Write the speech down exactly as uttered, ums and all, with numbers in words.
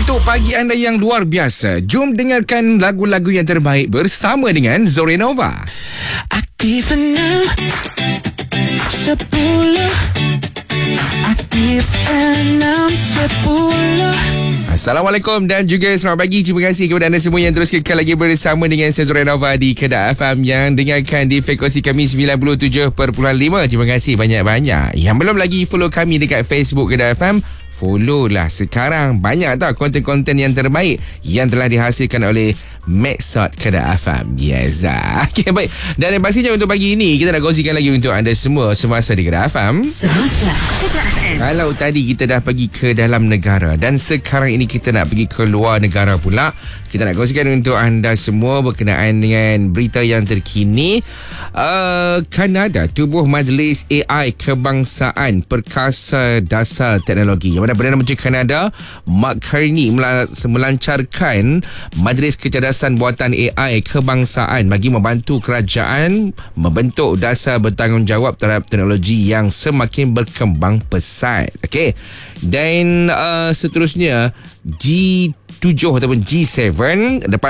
Untuk pagi anda yang luar biasa, jom dengarkan lagu-lagu yang terbaik bersama dengan Zorenova. Aktif enam sepuluh, aktif enam sepuluh. Assalamualaikum dan juga selamat pagi. Terima kasih kepada anda semua yang terus kekal lagi bersama dengan saya Zorenova di Kedah F M, yang dengarkan di frekuensi kami sembilan puluh tujuh perpuluhan lima. Terima kasih banyak-banyak. Yang belum lagi follow kami dekat Facebook Kedah F M, follow lah sekarang. Banyak tak konten-konten yang terbaik yang telah dihasilkan oleh Maxot Kedah F M. Yes. Okay, baik. Dan yang pastinya untuk pagi ini kita nak kongsikan lagi untuk anda semua semasa di Kedah F M. Semasa Kedah F M. Kalau tadi kita dah pergi ke dalam negara dan sekarang ini kita nak pergi ke luar negara pula, kita nak kongsikan untuk anda semua berkenaan dengan berita yang terkini. Uh, Kanada tubuh Majlis A I Kebangsaan Perkasa Dasar Teknologi, yang mana Perdana Menteri Kanada Mark Carney melancarkan Majlis Kecerdasan Buatan A I Kebangsaan bagi membantu kerajaan membentuk dasar bertanggungjawab terhadap teknologi yang semakin berkembang pesat. Okey. Dan uh, seterusnya G tujuh ataupun G tujuh, lepas